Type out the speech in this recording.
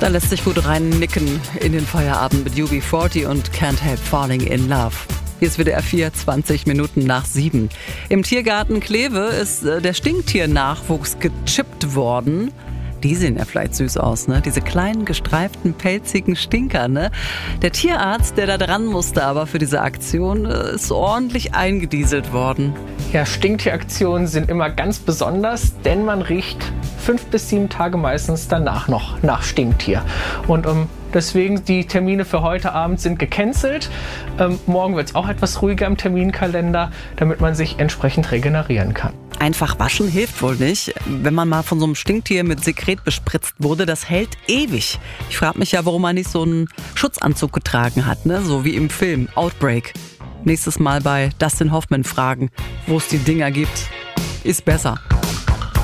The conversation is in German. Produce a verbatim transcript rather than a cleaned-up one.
Da lässt sich gut reinnicken in den Feierabend mit U B vierzig und Can't Help Falling in Love. Hier ist W D R vier, zwanzig Minuten nach sieben. Im Tiergarten Kleve ist äh, der Stinktiernachwuchs gechippt worden. Die sehen ja vielleicht süß aus, ne? Diese kleinen, gestreiften, pelzigen Stinker, ne? Der Tierarzt, der da dran musste aber für diese Aktion, äh, ist ordentlich eingedieselt worden. Ja, Stinktieraktionen sind immer ganz besonders, denn man riecht fünf bis sieben Tage meistens danach noch nach Stinktier. Und um Deswegen die Termine für heute Abend sind gecancelt. Ähm, morgen wird es auch etwas ruhiger im Terminkalender, damit man sich entsprechend regenerieren kann. Einfach waschen hilft wohl nicht. Wenn man mal von so einem Stinktier mit Sekret bespritzt wurde, das hält ewig. Ich frage mich ja, warum man nicht so einen Schutzanzug getragen hat, ne? So wie im Film Outbreak. Nächstes Mal bei Dustin Hoffman fragen, wo es die Dinger gibt. Ist besser.